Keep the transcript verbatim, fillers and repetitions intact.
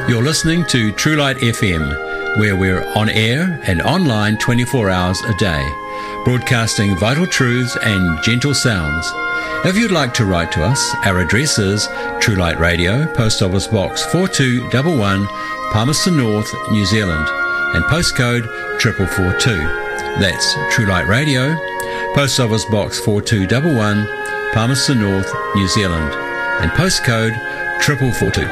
You're listening to True Light F M, where we're on air and online twenty-four hours a day, broadcasting vital truths and gentle sounds. If you'd like to write to us, our address is True Light Radio, Post Office Box four two one one, Palmerston North, New Zealand, and postcode four four four two. That's True Light Radio, Post Office Box four two one one, Palmerston North, New Zealand, and postcode four four four two.